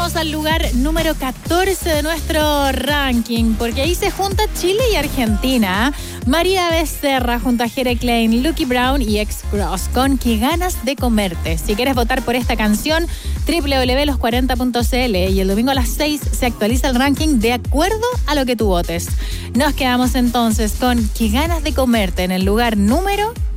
vamos al lugar número 14 de nuestro ranking, porque ahí se junta Chile y Argentina. María Becerra junto a Jere Klein, Lucky Brown y X-Cross con Qué ganas de comerte. Si quieres votar por esta canción, www.los40.cl, y el domingo a las 6 se actualiza el ranking de acuerdo a lo que tú votes. Nos quedamos entonces con Qué ganas de comerte en el lugar número